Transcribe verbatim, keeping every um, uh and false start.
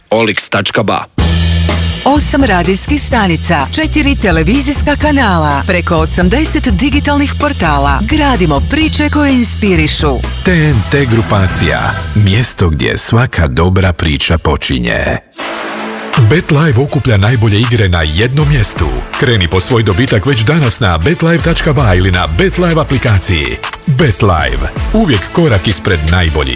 olix tačka ba. Osam radijskih stanica, četiri televizijska kanala, preko osamdeset digitalnih portala. Gradimo priče koje inspirišu. T N T grupacija, mjesto gdje svaka dobra priča počinje. BetLive okuplja najbolje igre na jednom mjestu. Kreni po svoj dobitak već danas na bet live tačka ba ili na BetLive aplikaciji. BetLive, uvijek korak ispred najboljih.